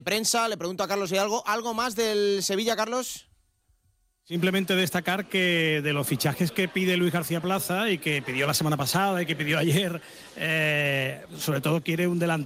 prensa, le pregunto a Carlos si hay algo más del Sevilla, Carlos. Simplemente destacar que de los fichajes que pide Luis García Plaza y que pidió la semana pasada y que pidió ayer, sobre todo quiere un delantero